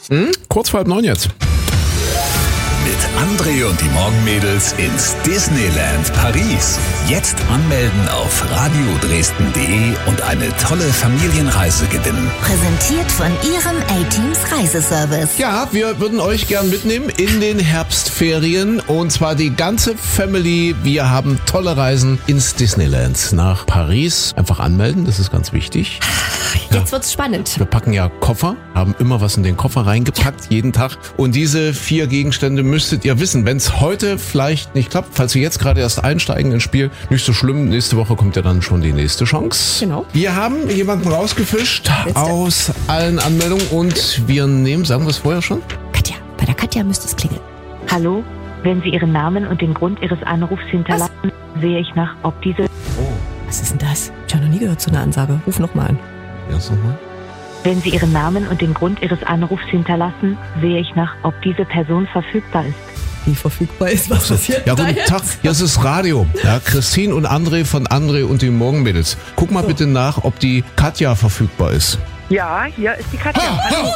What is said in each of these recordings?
Kurz vor 8:30 jetzt. Mit André und die Morgenmädels ins Disneyland Paris. Jetzt anmelden auf radiodresden.de und eine tolle Familienreise gewinnen. Präsentiert von Ihrem A-Teams Reiseservice. Ja, wir würden euch gern mitnehmen in den Herbstferien und zwar die ganze Family. Wir haben tolle Reisen ins Disneyland nach Paris. Einfach anmelden, das ist ganz wichtig. Jetzt wird's spannend. Wir packen ja Koffer, haben immer was in den Koffer reingepackt, jeden Tag. Und diese 4 Gegenstände müsstet ihr wissen. Wenn es heute vielleicht nicht klappt, falls wir jetzt gerade erst einsteigen ins Spiel, nicht so schlimm. Nächste Woche kommt ja dann schon die nächste Chance. Genau. Wir haben jemanden rausgefischt aus allen Anmeldungen und wir nehmen, sagen wir es vorher schon? Katja, bei der Katja müsste es klingeln. Hallo, wenn Sie Ihren Namen und den Grund Ihres Anrufs hinterlassen, sehe ich nach, ob diese... Was ist denn das? Ich habe noch nie gehört so eine Ansage. Ruf nochmal an. Erst nochmal. Wenn Sie Ihren Namen und den Grund Ihres Anrufs hinterlassen, sehe ich nach, ob diese Person verfügbar ist. Wie verfügbar ist, was passiert Ja, da guten jetzt? Tag, hier ist das Radio. Ja, Christine und André von André und die Morgenmädels. Guck mal bitte nach, ob die Katja verfügbar ist. Ja, hier ist die Katja. Hallo.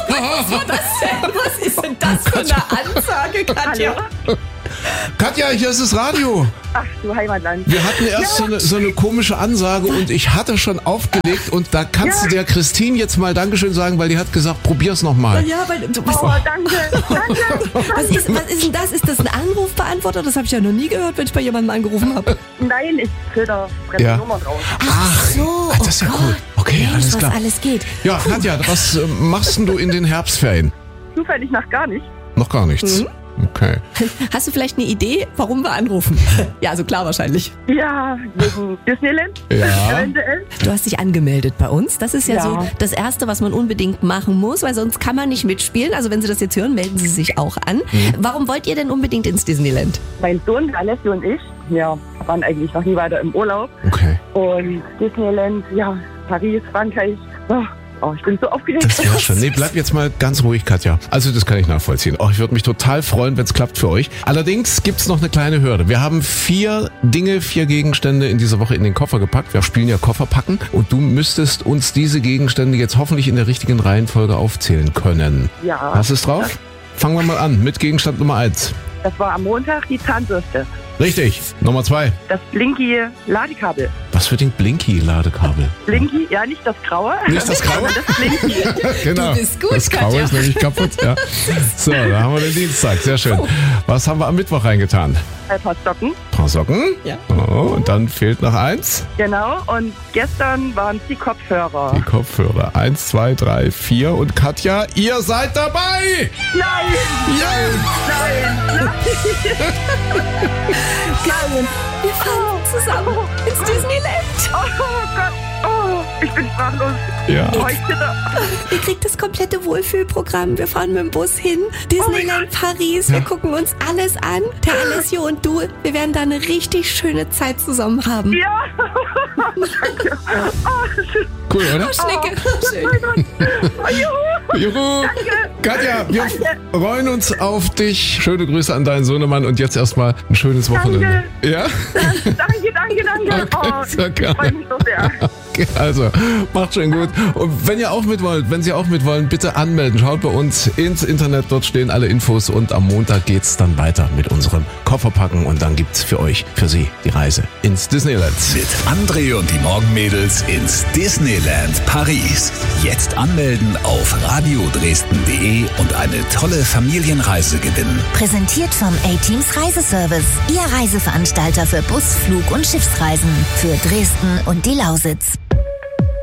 Was ist denn das für eine Ansage, Katja? Hallo. Katja, hier ist das Radio. Ach du Heimatland. Wir hatten erst so eine komische Ansage und ich hatte schon aufgelegt und da kannst du der Christine jetzt mal Dankeschön sagen, weil die hat gesagt, probier's nochmal. Ja, weil du Oh, danke. was ist denn das? Ist das ein Anrufbeantworter? Das habe ich ja noch nie gehört, wenn ich bei jemandem angerufen habe. Nein, ich filter fremde Ja. Nummern raus. Ach, So, das ist ja cool. Okay, Mensch, alles was klar. alles geht. Ja, Katja, was machst denn du in den Herbstferien? Zufällig nach gar nicht. Noch gar nichts. Okay. Hast du vielleicht eine Idee, warum wir anrufen? Ja, also klar wahrscheinlich. Ja, wegen Disneyland. Ja. Eventuell. Du hast dich angemeldet bei uns. Das ist ja Ja. so das Erste, was man unbedingt machen muss, weil sonst kann man nicht mitspielen. Also wenn Sie das jetzt hören, melden Sie sich auch an. Warum wollt ihr denn unbedingt ins Disneyland? Mein Sohn, der Alessio und ich, ja, waren eigentlich noch nie weiter im Urlaub. Okay. Und Disneyland, ja, Paris, Frankreich. Oh, ich bin so aufgeregt. Das wäre schön. Nee, bleib jetzt mal ganz ruhig, Katja. Also das kann ich nachvollziehen. Ich würde mich total freuen, wenn es klappt für euch. Allerdings gibt's noch eine kleine Hürde. Wir haben 4 Gegenstände in dieser Woche in den Koffer gepackt. Wir spielen ja Kofferpacken und du müsstest uns diese Gegenstände jetzt hoffentlich in der richtigen Reihenfolge aufzählen können. Ja. Hast du es drauf? Fangen wir mal an mit Gegenstand Nummer 1. Das war am Montag die Zahnbürste. Richtig. Nummer 2. Das Blinky-Ladekabel. Was für den Blinky-Ladekabel? Blinky, ja, nicht das Graue. Nicht das Graue? sondern das Blinky. Genau. Du bist gut, das Graue Katja. ist nämlich kaputt. Ja. So, da haben wir den Dienstag. Sehr schön. Was haben wir am Mittwoch reingetan? Ein paar Socken. Ein paar Socken. Ja. Oh, und dann fehlt noch 1. Genau. Und gestern waren es die Kopfhörer. Die Kopfhörer. 1, 2, 3, 4. Und Katja, ihr seid dabei! Nein! Ja! Nein! Wir fahren zusammen ins Disneyland. Oh Gott! Oh, ich bin sprachlos. Ja. Oh, ich zitter. Ihr kriegt das komplette Wohlfühlprogramm. Wir fahren mit dem Bus hin. Disneyland Paris. Wir gucken uns alles an. Der Alessio und du. Wir werden da eine richtig schöne Zeit zusammen haben. Ja! Danke. Oh, Cool, oder? Schnecke. Schön. mein Gott. Oh, juhu. Juhu! Katja, wir freuen uns auf dich. Schöne Grüße an deinen Sohnemann und jetzt erstmal ein schönes Wochenende. Ja? Danke. Okay, Oh, sehr ich gerne. freue mich so sehr. Okay, also, macht schon gut. Und wenn Sie auch mitwollen, bitte anmelden. Schaut bei uns ins Internet, dort stehen alle Infos und am Montag geht's dann weiter mit unserem Kofferpacken und dann gibt's für Sie die Reise ins Disneyland. Mit André und die Morgenmädels ins Disneyland Paris. Jetzt anmelden auf radiodresden.de und eine tolle Familienreise gewinnen. Präsentiert vom A-Teams Reiseservice. Ihr Reiseveranstalter für Bus-, Flug- und Schiffsreisen. Für Dresden und die Lausitz.